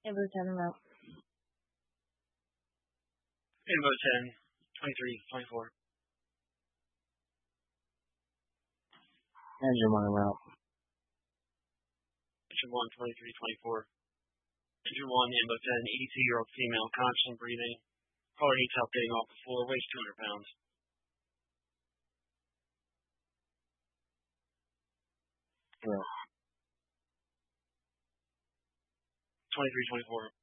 Amber 10 and out. Amber 10, 23, 24. Engine 1 and out. Engine 1, 23, 24. Engine 1, Amber 10, 82-year-old female, conscious and breathing. Caller needs help getting off the floor, weighs 200 pounds. Yeah. 23, 24.